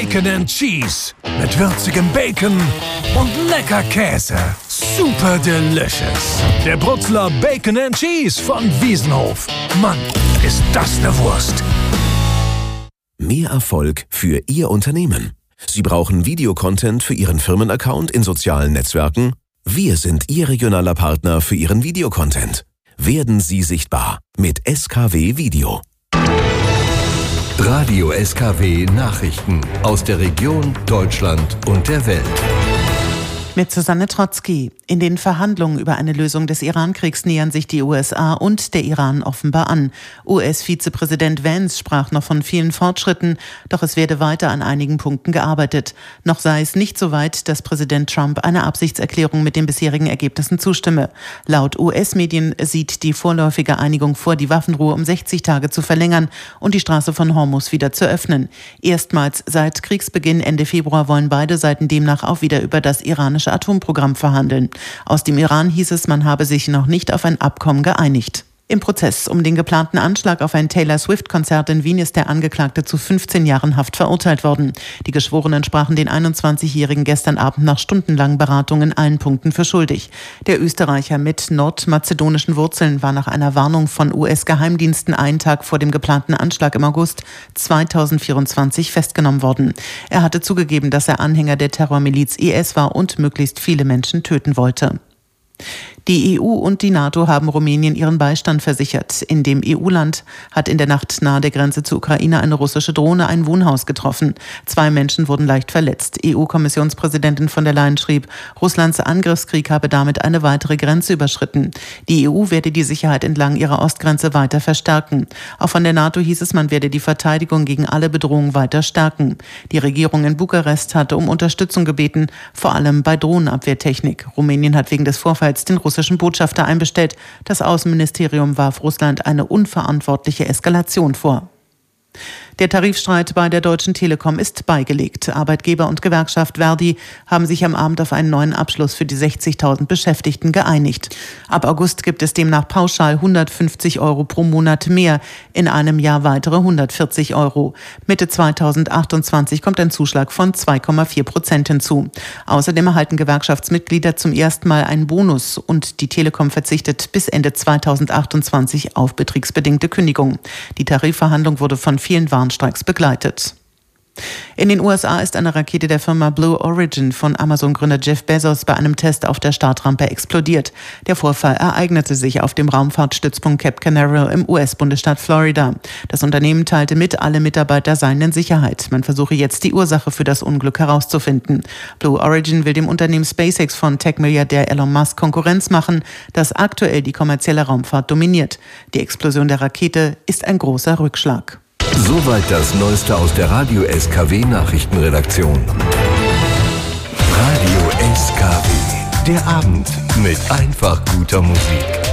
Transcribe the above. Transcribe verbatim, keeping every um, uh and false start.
Bacon and Cheese mit würzigem Bacon und lecker Käse. Super delicious. Der Brutzler Bacon and Cheese von Wiesenhof. Mann, ist das eine Wurst. Mehr Erfolg für Ihr Unternehmen. Sie brauchen Videocontent für Ihren Firmenaccount in sozialen Netzwerken? Wir sind Ihr regionaler Partner für Ihren Videocontent. Werden Sie sichtbar mit S K W Video. Radio S K W Nachrichten aus der Region, Deutschland und der Welt. Mit Susanne Trotzki. In den Verhandlungen über eine Lösung des Iran-Kriegs nähern sich die U S A und der Iran offenbar an. U S-Vizepräsident Vance sprach noch von vielen Fortschritten, doch es werde weiter an einigen Punkten gearbeitet. Noch sei es nicht so weit, dass Präsident Trump einer Absichtserklärung mit den bisherigen Ergebnissen zustimme. Laut U S-Medien sieht die vorläufige Einigung vor, die Waffenruhe um sechzig Tage zu verlängern und die Straße von Hormuz wieder zu öffnen. Erstmals seit Kriegsbeginn Ende Februar wollen beide Seiten demnach auch wieder über das iranische Atomprogramm verhandeln. Aus dem Iran hieß es, man habe sich noch nicht auf ein Abkommen geeinigt. Im Prozess um den geplanten Anschlag auf ein Taylor Swift-Konzert in Wien ist der Angeklagte zu fünfzehn Jahren Haft verurteilt worden. Die Geschworenen sprachen den einundzwanzigjährigen gestern Abend nach stundenlangen Beratungen in allen Punkten für schuldig. Der Österreicher mit nordmazedonischen Wurzeln war nach einer Warnung von U S-Geheimdiensten einen Tag vor dem geplanten Anschlag im August zweitausendvierundzwanzig festgenommen worden. Er hatte zugegeben, dass er Anhänger der Terrormiliz I S war und möglichst viele Menschen töten wollte. Die E U und die NATO haben Rumänien ihren Beistand versichert. In dem E U-Land hat in der Nacht nahe der Grenze zur Ukraine eine russische Drohne ein Wohnhaus getroffen. Zwei Menschen wurden leicht verletzt. E U-Kommissionspräsidentin von der Leyen schrieb, Russlands Angriffskrieg habe damit eine weitere Grenze überschritten. Die E U werde die Sicherheit entlang ihrer Ostgrenze weiter verstärken. Auch von der NATO hieß es, man werde die Verteidigung gegen alle Bedrohungen weiter stärken. Die Regierung in Bukarest hatte um Unterstützung gebeten, vor allem bei Drohnenabwehrtechnik. Rumänien hat wegen des Vorfalls den russischen Botschafter einbestellt. Das Außenministerium warf Russland eine unverantwortliche Eskalation vor. Der Tarifstreit bei der Deutschen Telekom ist beigelegt. Arbeitgeber und Gewerkschaft Verdi haben sich am Abend auf einen neuen Abschluss für die sechzigtausend Beschäftigten geeinigt. Ab August gibt es demnach pauschal hundertfünfzig Euro pro Monat mehr, in einem Jahr weitere hundertvierzig Euro. Mitte zweitausendachtundzwanzig kommt ein Zuschlag von zwei Komma vier Prozent hinzu. Außerdem erhalten Gewerkschaftsmitglieder zum ersten Mal einen Bonus und die Telekom verzichtet bis Ende zweitausendachtundzwanzig auf betriebsbedingte Kündigungen. Die Tarifverhandlung wurde von vielen Warnstreiks begleitet. In den U S A ist eine Rakete der Firma Blue Origin von Amazon-Gründer Jeff Bezos bei einem Test auf der Startrampe explodiert. Der Vorfall ereignete sich auf dem Raumfahrtstützpunkt Cape Canaveral im U S-Bundesstaat Florida. Das Unternehmen teilte mit, alle Mitarbeiter seien in Sicherheit. Man versuche jetzt die Ursache für das Unglück herauszufinden. Blue Origin will dem Unternehmen SpaceX von Tech-Milliardär Elon Musk Konkurrenz machen, das aktuell die kommerzielle Raumfahrt dominiert. Die Explosion der Rakete ist ein großer Rückschlag. Soweit das Neueste aus der Radio S K W Nachrichtenredaktion. Radio S K W. Der Abend mit einfach guter Musik.